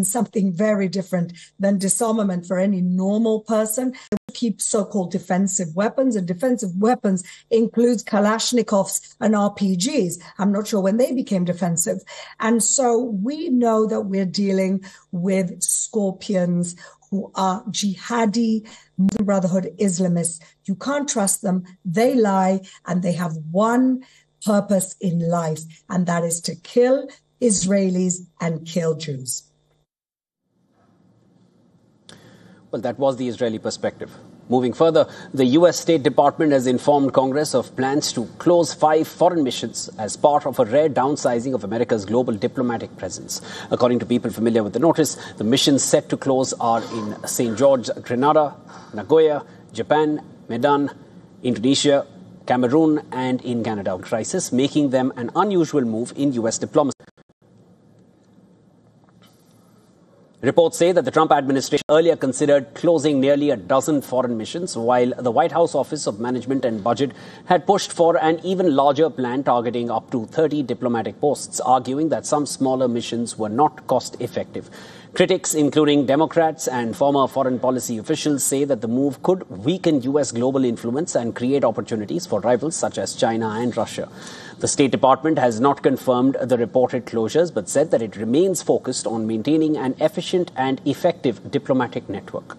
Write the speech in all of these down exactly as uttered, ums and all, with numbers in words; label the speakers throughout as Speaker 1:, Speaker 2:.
Speaker 1: means something very different than disarmament for any normal person. They would keep so-called defensive weapons, and defensive weapons includes Kalashnikovs and R P Gs. I'm not sure when they became defensive. And so we know that we're dealing with scorpions who are jihadi, Muslim Brotherhood Islamists. You can't trust them. They lie, and they have one purpose in life, and that is to kill Israelis and kill Jews.
Speaker 2: Well, that was the Israeli perspective. Moving further, the U S State Department has informed Congress of plans to close five foreign missions as part of a rare downsizing of America's global diplomatic presence. According to people familiar with the notice, the missions set to close are in Saint George, Grenada, Nagoya, Japan, Medan, Indonesia, Cameroon and in Canada crisis, making them an unusual move in U S diplomacy. Reports say that the Trump administration earlier considered closing nearly a dozen foreign missions, while the White House Office of Management and Budget had pushed for an even larger plan targeting up to thirty diplomatic posts, arguing that some smaller missions were not cost-effective. Critics, including Democrats and former foreign policy officials, say that the move could weaken U S global influence and create opportunities for rivals such as China and Russia. The State Department has not confirmed the reported closures, but said that it remains focused on maintaining an efficient and effective diplomatic network.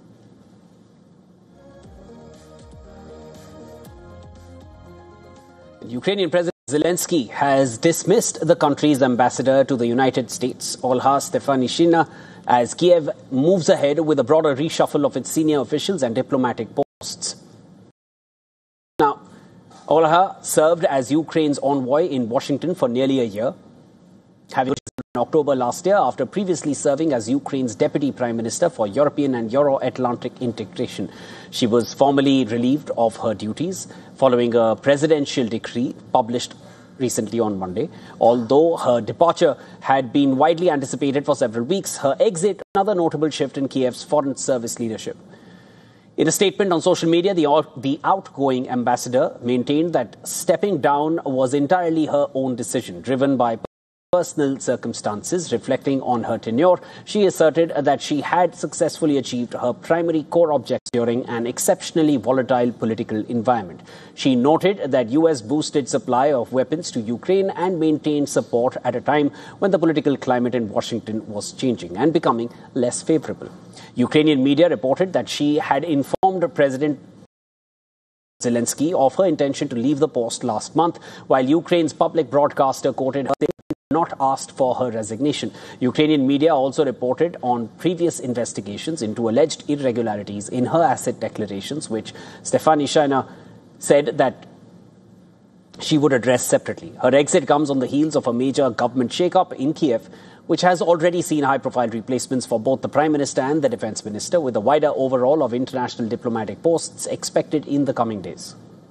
Speaker 2: Ukrainian President Zelensky has dismissed the country's ambassador to the United States, Olha Stefanishyna, as Kiev moves ahead with a broader reshuffle of its senior officials and diplomatic posts. Now, Olha served as Ukraine's envoy in Washington for nearly a year, having in October last year after previously serving as Ukraine's Deputy Prime Minister for European and Euro-Atlantic integration. She was formally relieved of her duties following a presidential decree published recently on Monday. Although her departure had been widely anticipated for several weeks, her exit another notable shift in Kiev's foreign service leadership. In a statement on social media, the, the outgoing ambassador maintained that stepping down was entirely her own decision, driven by personal circumstances. Reflecting on her tenure, she asserted that she had successfully achieved her primary core objectives during an exceptionally volatile political environment. She noted that U S boosted supply of weapons to Ukraine and maintained support at a time when the political climate in Washington was changing and becoming less favorable. Ukrainian media reported that she had informed President Zelensky of her intention to leave the post last month, while Ukraine's public broadcaster quoted her saying not asked for her resignation. Ukrainian media also reported on previous investigations into alleged irregularities in her asset declarations, which Stefanishyna said that she would address separately. Her exit comes on the heels of a major government shake-up in Kiev, which has already seen high-profile replacements for both the Prime Minister and the Defense Minister, with a wider overhaul of international diplomatic posts expected in the coming days.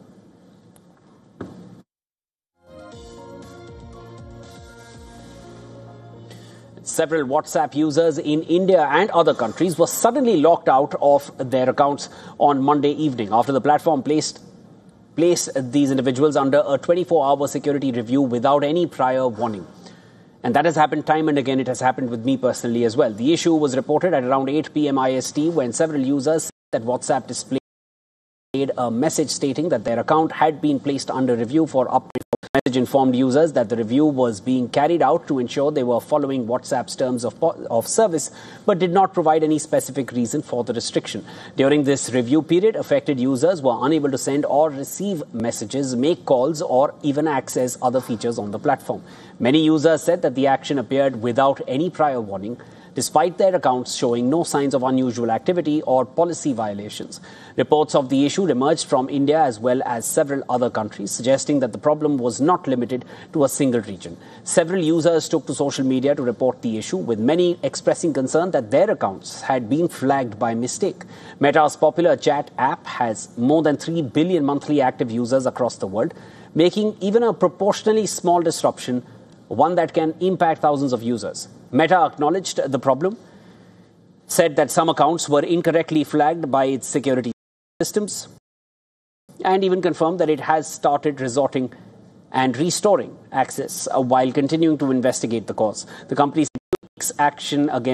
Speaker 2: Several WhatsApp users in India and other countries were suddenly locked out of their accounts on Monday evening after the platform placed placed these individuals under a twenty-four hour security review without any prior warning. And that has happened time and again. It has happened with me personally as well. The issue was reported at around eight p m I S T when several users said that WhatsApp displayed a message stating that their account had been placed under review for up to The message informed users that the review was being carried out to ensure they were following WhatsApp's terms of, of service, but did not provide any specific reason for the restriction. During this review period, affected users were unable to send or receive messages, make calls, or even access other features on the platform. Many users said that the action appeared without any prior warning, despite their accounts showing no signs of unusual activity or policy violations. Reports of the issue emerged from India as well as several other countries, suggesting that the problem was not limited to a single region. Several users took to social media to report the issue, with many expressing concern that their accounts had been flagged by mistake. Meta's popular chat app has more than three billion monthly active users across the world, making even a proportionally small disruption one that can impact thousands of users. Meta acknowledged the problem, said that some accounts were incorrectly flagged by its security systems, and even confirmed that it has started resorting and restoring access uh, while continuing to investigate the cause. The company takes action against